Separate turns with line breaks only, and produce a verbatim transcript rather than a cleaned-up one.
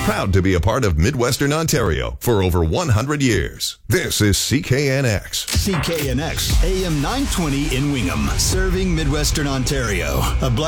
Proud to be a part of Midwestern Ontario for over one hundred years. This is C K N X.
C K N X, A M nine twenty in Wingham, serving Midwestern Ontario. A